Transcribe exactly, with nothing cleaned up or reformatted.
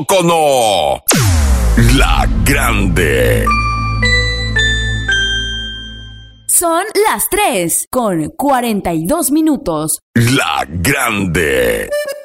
Cono, la grande. Son las tres con cuarenta y dos minutos. La grande.